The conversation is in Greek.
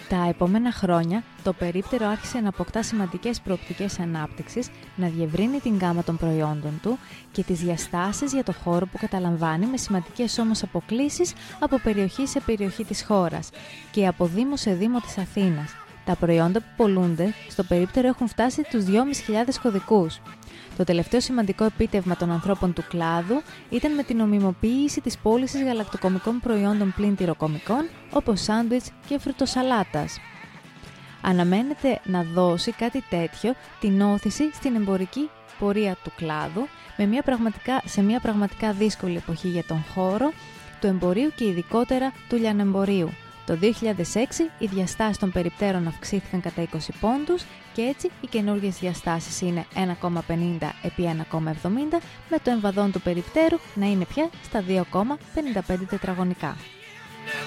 Τα επόμενα χρόνια, το περίπτερο άρχισε να αποκτά σημαντικές προοπτικές ανάπτυξης, να διευρύνει την γκάμα των προϊόντων του και τις διαστάσεις για το χώρο που καταλαμβάνει, με σημαντικές όμως αποκλίσεις από περιοχή σε περιοχή της χώρας και από δήμο σε δήμο της Αθήνας. Τα προϊόντα που πωλούνται στο περίπτερο έχουν φτάσει τους 2.500 κωδικούς. Το τελευταίο σημαντικό επίτευγμα των ανθρώπων του κλάδου ήταν με την νομιμοποίηση της πώλησης γαλακτοκομικών προϊόντων πλην τυροκομικών, όπως σάντουιτς και φρουτοσαλάτας. Αναμένεται να δώσει κάτι τέτοιο την όθηση στην εμπορική πορεία του κλάδου, σε μια πραγματικά δύσκολη εποχή για τον χώρο του εμπορίου και ειδικότερα του λιανεμπορίου. Το 2006 οι διαστάσεις των περιπτέρων αυξήθηκαν κατά 20 πόντους και έτσι οι καινούργιες διαστάσεις είναι 1,50 επί 1,70, με το εμβαδόν του περιπτέρου να είναι πια στα 2,55 τετραγωνικά.